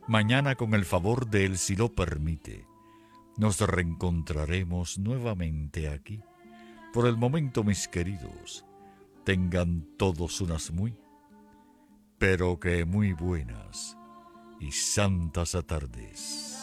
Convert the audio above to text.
Mañana, con el favor de Él, si lo permite, nos reencontraremos nuevamente aquí. Por el momento, mis queridos, tengan todos unas muy, pero que muy buenas y santas tardes.